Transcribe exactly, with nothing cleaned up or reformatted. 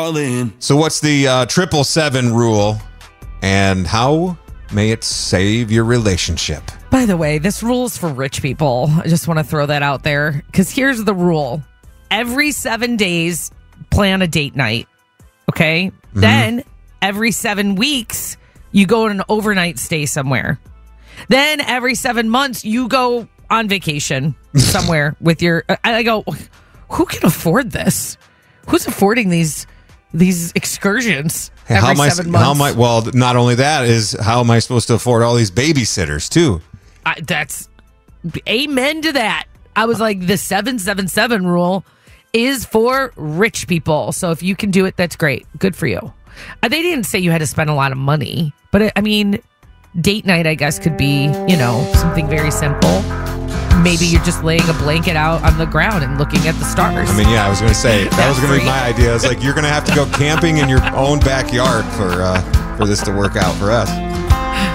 All in. So what's the uh, triple seven rule, and how may it save your relationship? By the way, this rule is for rich people. I just want to throw that out there because here's the rule. Every seven days, plan a date night. Okay? Mm-hmm. Then every seven weeks, you go on an overnight stay somewhere. Then every seven months, you go on vacation somewhere with your... I go, who can afford this? Who's affording these these excursions Hey, every how am I, seven months? How am I, well, not only that, is how am I supposed to afford all these babysitters, too? I, that's... Amen to that. I was like, the seven seven seven rule is for rich people. So if you can do it, that's great. Good for you. Uh, they didn't say you had to spend a lot of money. But, I, I mean, date night, I guess, could be, you know, something very simple. Maybe you're just laying a blanket out on the ground and looking at the stars. I mean, yeah, I was going to say, that was going to be my idea. It's like, you're going to have to go camping in your own backyard for uh, for this to work out for us.